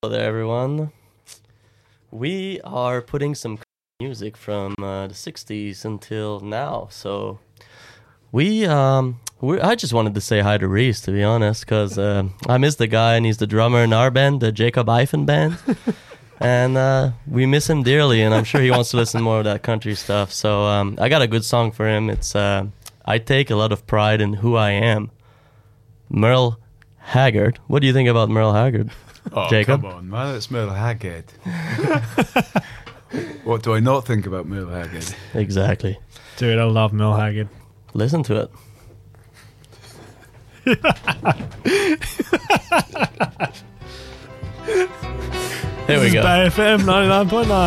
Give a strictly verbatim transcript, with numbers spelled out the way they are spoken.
Hello there, everyone. We are putting some music from uh, the sixties until now. So we, um, we I just wanted to say hi to Reese, to be honest, because uh, I miss the guy, and he's the drummer in our band, the Jacob Eiffen band. And uh, we miss him dearly, and I'm sure he wants to listen more of that country stuff. So um, I got a good song for him. It's uh, I Take a Lot of Pride in Who I Am. Merle Haggard. What do you think about Merle Haggard, oh, Jacob? Come on, man, it's Merle Haggard. What do I not think about Merle Haggard? Exactly. Dude, I love Merle Haggard. Listen to it. Here we This is go. Bay F M ninety-nine point nine.